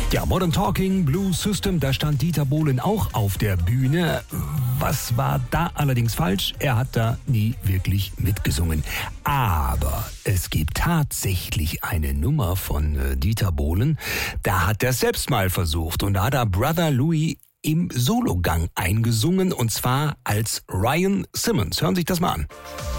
Ja, Modern Talking, Blue System, da stand Dieter Bohlen auch auf der Bühne. Was war da allerdings falsch? Er hat da nie wirklich mitgesungen. Aber es gibt tatsächlich eine Nummer von Dieter Bohlen. Da hat er selbst mal versucht und da hat er Brother Louie im Sologang eingesungen und zwar als Ryan Simmons. Hören Sie sich das mal an.